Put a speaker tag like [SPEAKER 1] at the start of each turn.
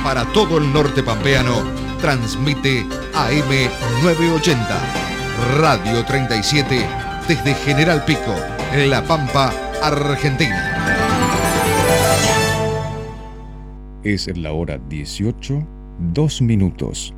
[SPEAKER 1] Para todo el norte pampeano, transmite AM 980, Radio 37, desde General Pico, en La Pampa, Argentina.
[SPEAKER 2] Es la hora 18:02.